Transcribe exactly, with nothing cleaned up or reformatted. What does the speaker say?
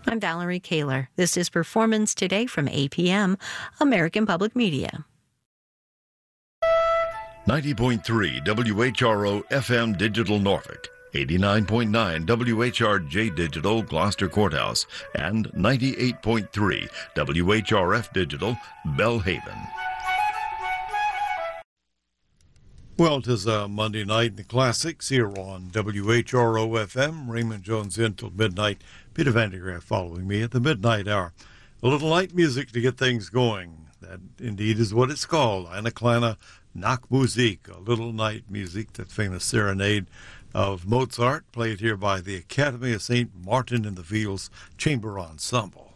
I'm Valerie Kaler. This is Performance Today from A P M, American Public Media. ninety point three W H R O F M Digital Norfolk, eighty-nine point nine W H R J Digital Gloucester Courthouse, and ninety-eight point three W H R F Digital Belhaven. Well, it is a Monday night in the classics here on W H R O F M. Raymond Jones in till midnight. Peter Vandegraff following me at the midnight hour. A little light music to get things going. That indeed is what it's called. Eine kleine Nachtmusik, a little night music, that famous serenade of Mozart, played here by the Academy of Saint Martin in the Fields Chamber Ensemble.